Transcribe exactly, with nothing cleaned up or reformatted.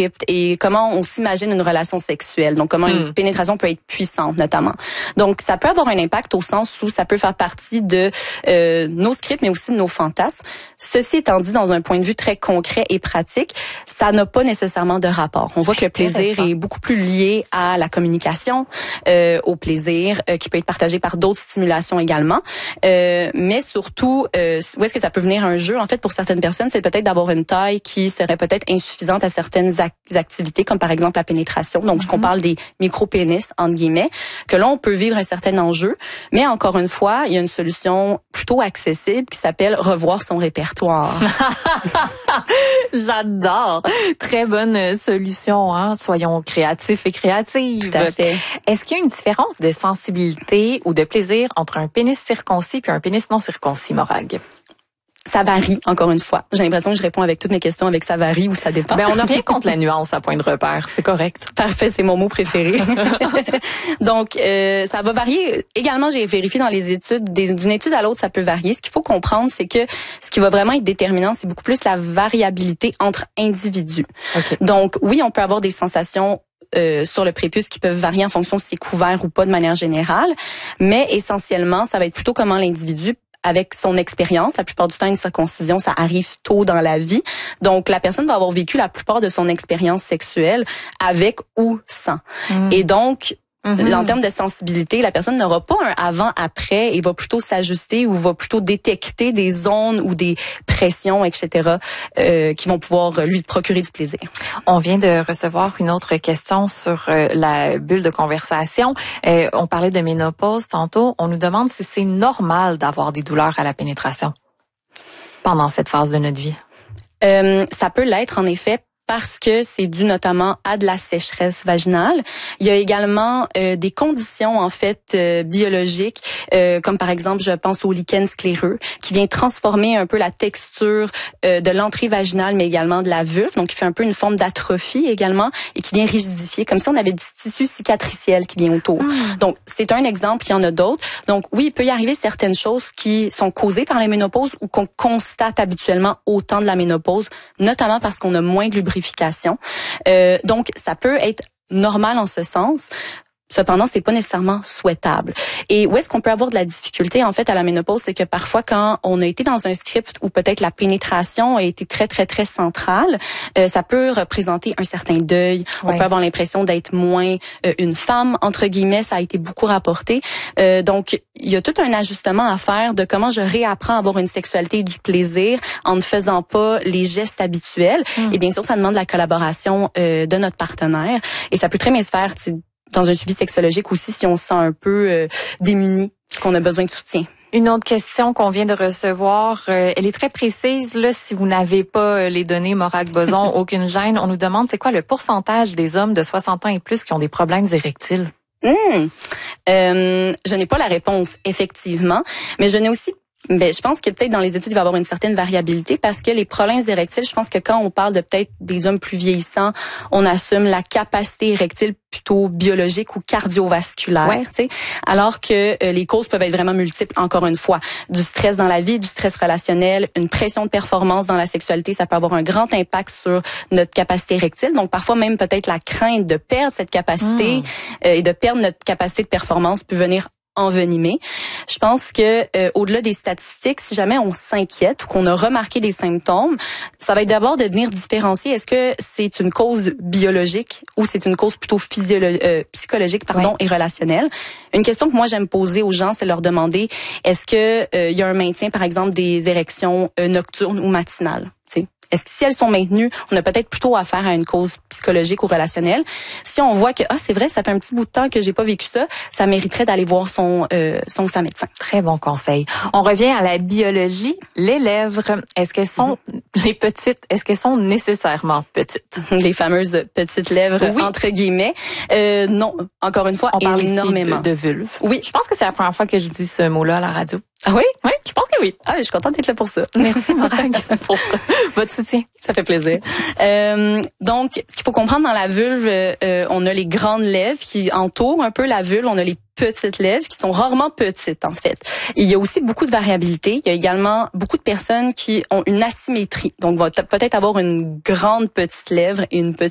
scripts et comment on s'imagine une relation sexuelle. Donc, comment hmm. une pénétration peut être puissante, notamment. Donc, ça peut avoir un impact au sens où ça peut faire partie de euh, nos scripts, mais aussi de nos fantasmes. Ceci étant dit, dans un point de vue très concret et pratique, ça n'a pas nécessairement de rapport. On voit que le plaisir est beaucoup plus lié à la communication, euh, au plaisir, euh, qui peut être partagé par d'autres stimulations également. Euh, mais surtout, euh, où est-ce que ça peut venir un jeu? En fait, pour certaines personnes, c'est peut-être d'avoir une taille qui serait peut-être insuffisante à certaines ac- activités, comme par exemple la pénétration. Donc, mm-hmm. ce qu'on parle des micro-pénis, entre guillemets, que là, on peut vivre un certain enjeu. Mais encore une fois, il y a une solution plutôt accessible qui s'appelle revoir son répertoire. J'adore. Très bonne solution, hein. Soyons créatifs et créatives. Tout à fait. Est-ce qu'il y a une différence de sensibilité ou de plaisir entre un pénis circoncis puis un pénis non circoncis, Morag? Ça varie, encore une fois. J'ai l'impression que je réponds avec toutes mes questions avec ça varie ou ça dépend. Ben, on n'a rien contre la nuance à point de repère. C'est correct. Parfait, c'est mon mot préféré. Donc, euh, ça va varier. Également, j'ai vérifié dans les études, d'une étude à l'autre, ça peut varier. Ce qu'il faut comprendre, c'est que ce qui va vraiment être déterminant, c'est beaucoup plus la variabilité entre individus. Okay. Donc, oui, on peut avoir des sensations Euh, sur le prépuce qui peuvent varier en fonction si c'est couvert ou pas de manière générale, mais essentiellement, ça va être plutôt comment l'individu avec son expérience. La plupart du temps, une circoncision, ça arrive tôt dans la vie. Donc, la personne va avoir vécu la plupart de son expérience sexuelle avec ou sans. Mmh. Et donc, Mm-hmm. en termes de sensibilité, la personne n'aura pas un avant-après et va plutôt s'ajuster ou va plutôt détecter des zones ou des pressions, et cetera, euh, qui vont pouvoir lui procurer du plaisir. On vient de recevoir une autre question sur euh, la bulle de conversation. Euh, on parlait de ménopause tantôt. On nous demande si c'est normal d'avoir des douleurs à la pénétration pendant cette phase de notre vie. Euh, ça peut l'être, en effet, parce que c'est dû notamment à de la sécheresse vaginale. Il y a également euh, des conditions en fait euh, biologiques, euh, comme par exemple, je pense au lichen scléreux, qui vient transformer un peu la texture euh, de l'entrée vaginale, mais également de la vulve, donc qui fait un peu une forme d'atrophie également, et qui vient rigidifier, comme si on avait du tissu cicatriciel qui vient autour. Mmh. Donc, c'est un exemple, il y en a d'autres. Donc, oui, il peut y arriver certaines choses qui sont causées par la ménopause ou qu'on constate habituellement au temps de la ménopause, notamment parce qu'on a moins de lubrification. Euh, donc, ça peut être normal en ce sens. Cependant, c'est pas nécessairement souhaitable. Et où est-ce qu'on peut avoir de la difficulté, en fait, à la ménopause, c'est que parfois, quand on a été dans un script où peut-être la pénétration a été très, très, très centrale, euh, ça peut représenter un certain deuil. Ouais. On peut avoir l'impression d'être moins euh, une femme, entre guillemets, ça a été beaucoup rapporté. Euh, donc, il y a tout un ajustement à faire de comment je réapprends à avoir une sexualité et du plaisir en ne faisant pas les gestes habituels. Mmh. Et bien sûr, ça demande la collaboration euh, de notre partenaire. Et ça peut très bien se faire, dans un suivi sexologique aussi, si on se sent un peu euh, démuni, qu'on a besoin de soutien. Une autre question qu'on vient de recevoir, euh, elle est très précise. Là, si vous n'avez pas les données Morag Boson, aucune gêne, on nous demande c'est quoi le pourcentage des hommes de soixante ans et plus qui ont des problèmes érectiles? Mmh. Euh, je n'ai pas la réponse, effectivement, mais je n'ai aussi Ben, je pense que peut-être dans les études, il va y avoir une certaine variabilité parce que les problèmes érectiles, je pense que quand on parle de peut-être des hommes plus vieillissants, on assume la capacité érectile plutôt biologique ou cardiovasculaire, ouais. tu sais, alors que euh, les causes peuvent être vraiment multiples, encore une fois. Du stress dans la vie, du stress relationnel, une pression de performance dans la sexualité, ça peut avoir un grand impact sur notre capacité érectile. Donc, parfois même peut-être la crainte de perdre cette capacité mmh. euh, et de perdre notre capacité de performance peut venir envenimé. Je pense que euh, au-delà des statistiques, si jamais on s'inquiète ou qu'on a remarqué des symptômes, ça va être d'abord de venir différencier est-ce que c'est une cause biologique ou c'est une cause plutôt physiolo- euh, psychologique pardon oui. et relationnelle. Une question que moi j'aime poser aux gens, c'est leur demander est-ce que euh, il y a un maintien par exemple des érections euh, nocturnes ou matinales, tu sais. Est-ce que si elles sont maintenues, on a peut-être plutôt affaire à une cause psychologique ou relationnelle. Si on voit que ah c'est vrai, ça fait un petit bout de temps que j'ai pas vécu ça, ça mériterait d'aller voir son euh, son sa médecin. Très bon conseil. On revient à la biologie. Les lèvres, est-ce qu'elles sont mm-hmm. les petites, est-ce qu'elles sont nécessairement petites? Les fameuses petites lèvres oui. entre guillemets. Euh, non, encore une fois, on parle énormément ici de, de vulve. Oui, je pense que c'est la première fois que je dis ce mot-là à la radio. Ah oui? Oui, je pense que oui. Ah, je suis contente d'être là pour ça. Merci, Morag, pour votre soutien. Ça fait plaisir. Euh, donc, ce qu'il faut comprendre dans la vulve, euh, on a les grandes lèvres qui entourent un peu la vulve. On a les petites lèvres qui sont rarement petites, en fait. Il y a aussi beaucoup de variabilité. Il y a également beaucoup de personnes qui ont une asymétrie. Donc, vont peut-être avoir une grande petite lèvre et une petite